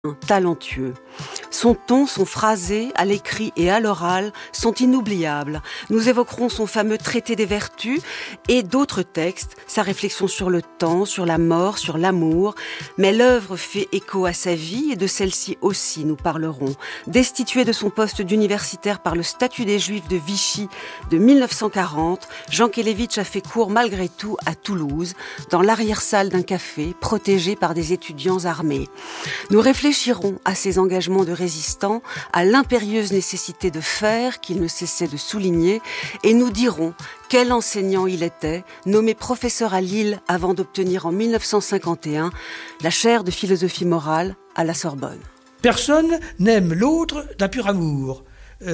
talentueux. Son ton, son phrasé, à l'écrit et à l'oral, sont inoubliables. Nous évoquerons son fameux Traité des vertus et d'autres textes, sa réflexion sur le temps, sur la mort, sur l'amour. Mais l'œuvre fait écho à sa vie et de celle-ci aussi nous parlerons. Destitué de son poste d'universitaire par le statut des Juifs de Vichy de 1940, Jankélévitch a fait cours malgré tout à Toulouse, dans l'arrière-salle d'un café, protégé par des étudiants armés. Nous réfléchirons à ses engagements de résistant, à l'impérieuse nécessité de faire qu'il ne cessait de souligner, et nous dirons quel enseignant il était, nommé professeur à Lille avant d'obtenir en 1951 la chaire de philosophie morale à la Sorbonne. Personne n'aime l'autre d'un pur amour.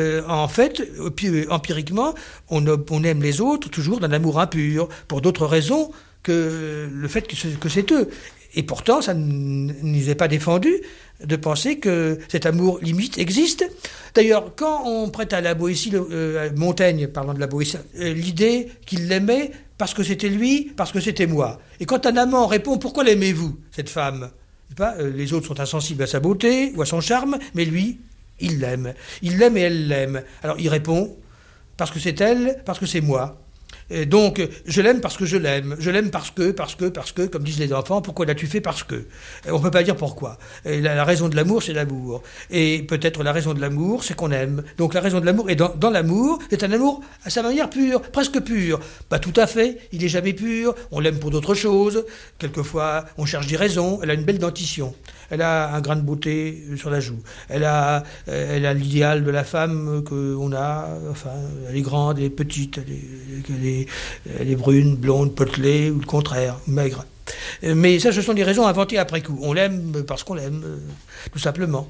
En fait, empiriquement, on aime les autres toujours d'un amour impur, pour d'autres raisons que le fait que c'est eux. Et pourtant, ça ne nous est pas défendu de penser que cet amour limite existe. D'ailleurs, quand on prête à la Boétie, Montaigne, parlant de la Boétie, l'idée qu'il l'aimait parce que c'était lui, parce que c'était moi. Et quand un amant répond « Pourquoi l'aimez-vous, cette femme ?» Les autres sont insensibles à sa beauté ou à son charme, mais lui, il l'aime. Il l'aime et elle l'aime. Alors il répond « Parce que c'est elle, parce que c'est moi ». Et donc, je l'aime parce que je l'aime. Je l'aime parce que, comme disent les enfants, pourquoi l'as-tu fait parce que. On ne peut pas dire pourquoi. Et la raison de l'amour, c'est l'amour. Et peut-être la raison de l'amour, c'est qu'on aime. Donc la raison de l'amour, et dans l'amour, c'est un amour à sa manière pure, presque pure. Pas tout à fait, il n'est jamais pur, on l'aime pour d'autres choses. Quelquefois, on cherche des raisons, elle a une belle dentition. Elle a un grain de beauté sur la joue. Elle a l'idéal de la femme qu'on a. Enfin, elle est grande, elle est petite, elle est brune, blonde, potelée, ou le contraire, maigre. Mais ça, ce sont des raisons inventées après coup. On l'aime parce qu'on l'aime, tout simplement.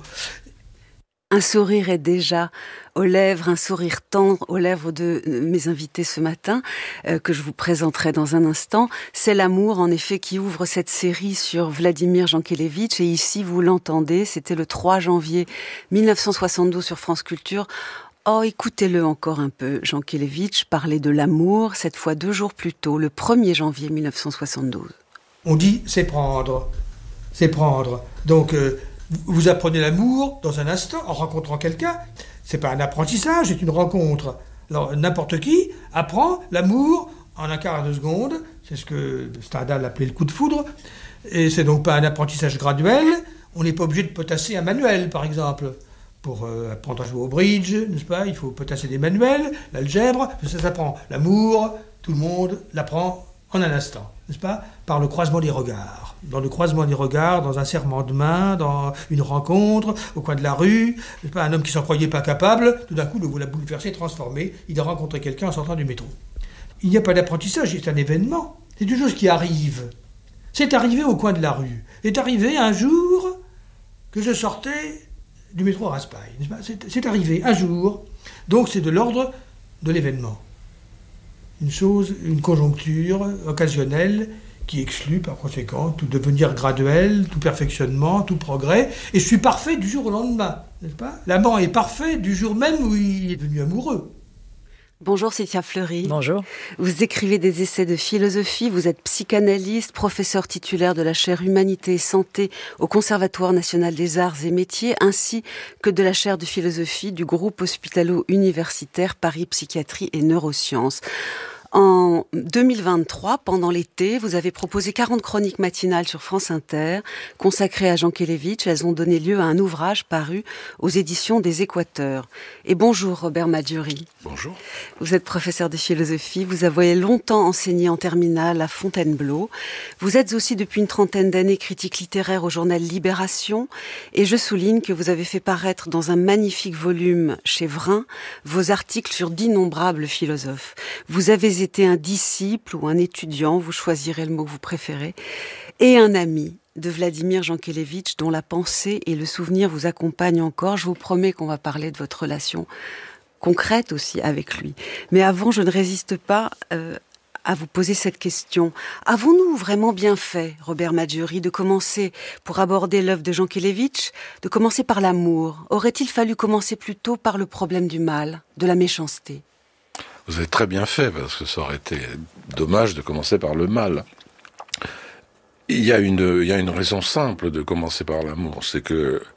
Un sourire est déjà aux lèvres, un sourire tendre aux lèvres de mes invités ce matin, que je vous présenterai dans un instant. C'est l'amour, en effet, qui ouvre cette série sur Vladimir Jankélévitch. Et ici, vous l'entendez, c'était le 3 janvier 1972 sur France Culture. Oh, écoutez-le encore un peu, Jankélévitch parlait de l'amour, cette fois 2 jours plus tôt, le 1er janvier 1972. On dit c'est prendre. C'est prendre. Donc, vous apprenez l'amour dans un instant en rencontrant quelqu'un. C'est pas un apprentissage, c'est une rencontre. Alors, n'importe qui apprend l'amour en un quart de seconde. C'est ce que Stendhal appelait le coup de foudre. Et c'est donc pas un apprentissage graduel. On n'est pas obligé de potasser un manuel, par exemple. Pour apprendre à jouer au bridge, n'est-ce pas ? Il faut potasser des manuels, l'algèbre, ça s'apprend. L'amour, tout le monde l'apprend en un instant, n'est-ce pas ? Par le croisement des regards. Dans le croisement des regards, dans un serrement de main, dans une rencontre, au coin de la rue, n'est-ce pas ? Un homme qui s'en croyait pas capable, tout d'un coup, le voilà bouleversé, transformé, il a rencontré quelqu'un en sortant du métro. Il n'y a pas d'apprentissage, c'est un événement. C'est une chose qui arrive. C'est arrivé au coin de la rue. C'est arrivé un jour que je sortais du métro à Raspail. C'est arrivé un jour. Donc c'est de l'ordre de l'événement. Une chose, une conjoncture occasionnelle qui exclut par conséquent tout devenir graduel, tout perfectionnement, tout progrès. Et je suis parfait du jour au lendemain, n'est-ce pas ? L'amant est parfait du jour même où il est devenu amoureux. Bonjour Cynthia Fleury. Bonjour. Vous écrivez des essais de philosophie, vous êtes psychanalyste, professeur titulaire de la chaire Humanité et Santé au Conservatoire national des arts et métiers, ainsi que de la chaire de philosophie du groupe hospitalo-universitaire Paris Psychiatrie et Neurosciences. En 2023, pendant l'été, vous avez proposé 40 chroniques matinales sur France Inter, consacrées à Jankélévitch. Elles ont donné lieu à un ouvrage paru aux éditions des Équateurs. Et bonjour Robert Maggiori. Bonjour. Vous êtes professeur de philosophie, vous avez longtemps enseigné en terminale à Fontainebleau. Vous êtes aussi depuis une trentaine d'années critique littéraire au journal Libération. Et je souligne que vous avez fait paraître dans un magnifique volume chez Vrin vos articles sur d'innombrables philosophes. Vous avez été un disciple ou un étudiant, vous choisirez le mot que vous préférez, et un ami de Vladimir Jankélévitch dont la pensée et le souvenir vous accompagnent encore. Je vous promets qu'on va parler de votre relation concrète aussi avec lui. Mais avant, je ne résiste pas à vous poser cette question. Avons-nous vraiment bien fait, Robert Maggiori, de commencer, pour aborder l'œuvre de Jankélévitch, de commencer par l'amour ? Aurait-il fallu commencer plutôt par le problème du mal, de la méchanceté ? Vous avez très bien fait, parce que ça aurait été dommage de commencer par le mal. Il y a une raison simple de commencer par l'amour, c'est que